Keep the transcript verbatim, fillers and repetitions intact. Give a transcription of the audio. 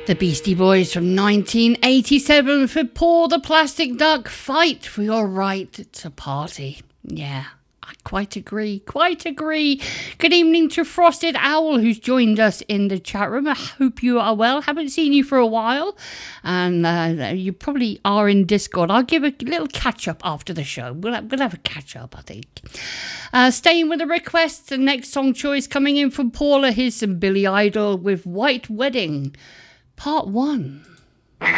The Beastie Boys from nineteen eighty-seven for Paul the Plastic Duck, Fight for Your Right to Party. Yeah, I quite agree, quite agree. Good evening to Frosted Owl, who's joined us in the chat room. I hope you are well. Haven't seen you for a while, and uh, you probably are in Discord. I'll give a little catch-up after the show. We'll have, we'll have a catch-up, I think. Uh, staying with the requests, the next song choice coming in from Paula. Here's some Billy Idol with White Wedding. Part one.